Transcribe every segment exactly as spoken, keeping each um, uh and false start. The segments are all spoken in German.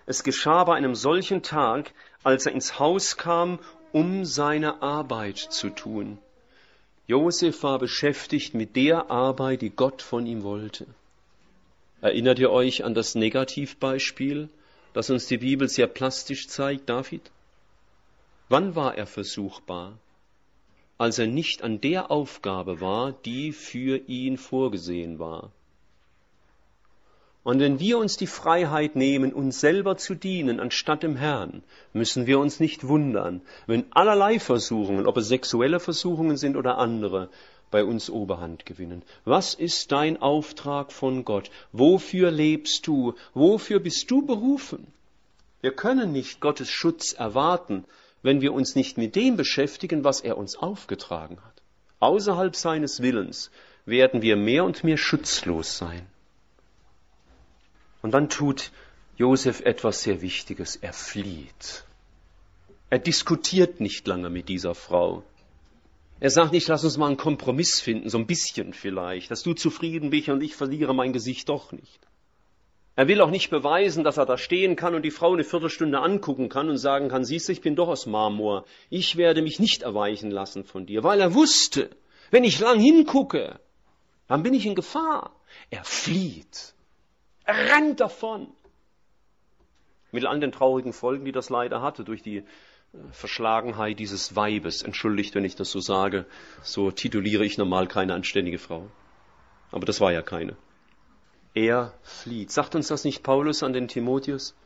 Es geschah bei einem solchen Tag, als er ins Haus kam, um seine Arbeit zu tun. Josef war beschäftigt mit der Arbeit, die Gott von ihm wollte. Erinnert ihr euch an das Negativbeispiel, das uns die Bibel sehr plastisch zeigt, David? Wann war er versuchbar? Als er nicht an der Aufgabe war, die für ihn vorgesehen war. Und wenn wir uns die Freiheit nehmen, uns selber zu dienen, anstatt dem Herrn, müssen wir uns nicht wundern, wenn allerlei Versuchungen, ob es sexuelle Versuchungen sind oder andere, bei uns Oberhand gewinnen. Was ist dein Auftrag von Gott? Wofür lebst du? Wofür bist du berufen? Wir können nicht Gottes Schutz erwarten, wenn wir uns nicht mit dem beschäftigen, was er uns aufgetragen hat. Außerhalb seines Willens werden wir mehr und mehr schutzlos sein. Und dann tut Josef etwas sehr Wichtiges. Er flieht. Er diskutiert nicht lange mit dieser Frau. Er sagt nicht, lass uns mal einen Kompromiss finden, so ein bisschen vielleicht, dass du zufrieden bist und ich verliere mein Gesicht doch nicht. Er will auch nicht beweisen, dass er da stehen kann und die Frau eine Viertelstunde angucken kann und sagen kann, siehst du, ich bin doch aus Marmor. Ich werde mich nicht erweichen lassen von dir, weil er wusste, wenn ich lang hingucke, dann bin ich in Gefahr. Er flieht. Er rennt davon. Mit all den traurigen Folgen, die das leider hatte, durch die Verschlagenheit dieses Weibes. Entschuldigt, wenn ich das so sage. So tituliere ich normal keine anständige Frau. Aber das war ja keine. Er flieht. Sagt uns das nicht Paulus an den Timotheus?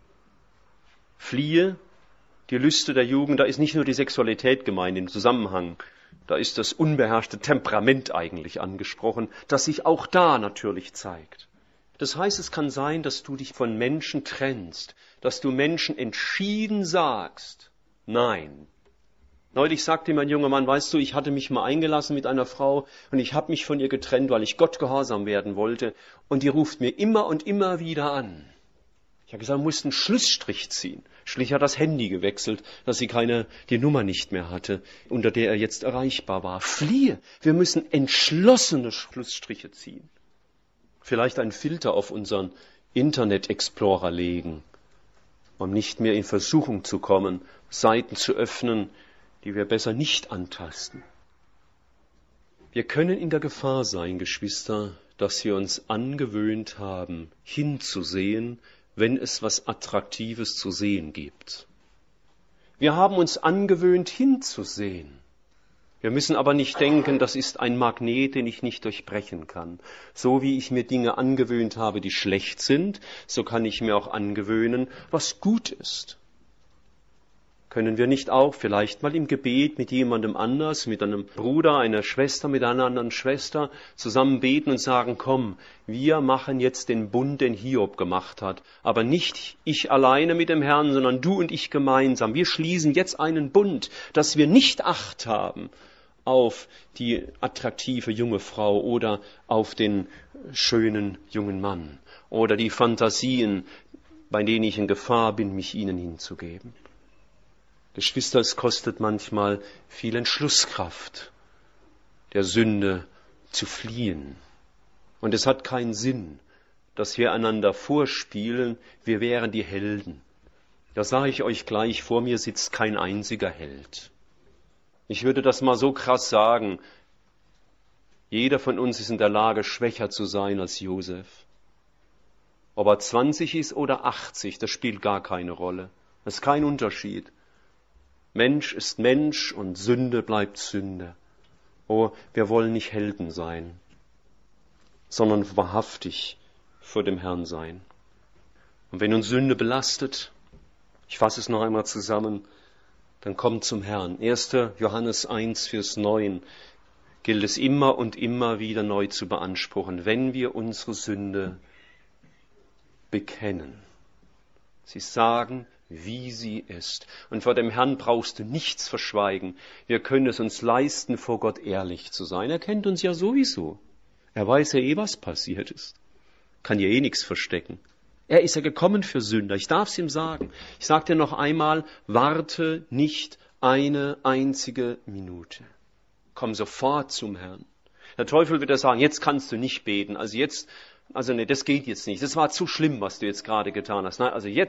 Fliehe die Lüste der Jugend. Da ist nicht nur die Sexualität gemeint im Zusammenhang. Da ist das unbeherrschte Temperament eigentlich angesprochen, das sich auch da natürlich zeigt. Das heißt, es kann sein, dass du dich von Menschen trennst, dass du Menschen entschieden sagst, nein. Neulich sagte mir ein junger Mann, weißt du, ich hatte mich mal eingelassen mit einer Frau und ich habe mich von ihr getrennt, weil ich Gott gehorsam werden wollte und die ruft mir immer und immer wieder an. Ich habe gesagt, du musst einen Schlussstrich ziehen. Schließlich hat das Handy gewechselt, dass sie keine, die Nummer nicht mehr hatte, unter der er jetzt erreichbar war. Fliehe, wir müssen entschlossene Schlussstriche ziehen. Vielleicht einen Filter auf unseren Internet Explorer legen, um nicht mehr in Versuchung zu kommen, Seiten zu öffnen, die wir besser nicht antasten. Wir können in der Gefahr sein, Geschwister, dass wir uns angewöhnt haben, hinzusehen, wenn es was Attraktives zu sehen gibt. Wir haben uns angewöhnt, hinzusehen. Wir müssen aber nicht denken, das ist ein Magnet, den ich nicht durchbrechen kann. So wie ich mir Dinge angewöhnt habe, die schlecht sind, so kann ich mir auch angewöhnen, was gut ist. Können wir nicht auch vielleicht mal im Gebet mit jemandem anders, mit einem Bruder, einer Schwester, mit einer anderen Schwester zusammen beten und sagen, komm, wir machen jetzt den Bund, den Hiob gemacht hat. Aber nicht ich alleine mit dem Herrn, sondern du und ich gemeinsam. Wir schließen jetzt einen Bund, dass wir nicht Acht haben auf die attraktive junge Frau oder auf den schönen jungen Mann oder die Fantasien, bei denen ich in Gefahr bin, mich ihnen hinzugeben. Geschwister, es kostet manchmal viel Entschlusskraft, der Sünde zu fliehen. Und es hat keinen Sinn, dass wir einander vorspielen, wir wären die Helden. Da sage ich euch gleich, vor mir sitzt kein einziger Held. Ich würde das mal so krass sagen, jeder von uns ist in der Lage, schwächer zu sein als Josef. Ob er zwanzig ist oder achtzig, das spielt gar keine Rolle. Das ist kein Unterschied. Mensch ist Mensch und Sünde bleibt Sünde. Oh, wir wollen nicht Helden sein, sondern wahrhaftig vor dem Herrn sein. Und wenn uns Sünde belastet, ich fasse es noch einmal zusammen, dann kommt zum Herrn. erster Johannes eins, Vers neun gilt es immer und immer wieder neu zu beanspruchen, wenn wir unsere Sünde bekennen. Sie sagen, wie sie ist. Und vor dem Herrn brauchst du nichts verschweigen. Wir können es uns leisten, vor Gott ehrlich zu sein. Er kennt uns ja sowieso. Er weiß ja eh, was passiert ist. Kann ja eh nichts verstecken. Er ist ja gekommen für Sünder. Ich darf es ihm sagen. Ich sage dir noch einmal, warte nicht eine einzige Minute. Komm sofort zum Herrn. Der Teufel wird ja sagen, jetzt kannst du nicht beten. Also jetzt, also nee, das geht jetzt nicht. Das war zu schlimm, was du jetzt gerade getan hast. Nein, also jetzt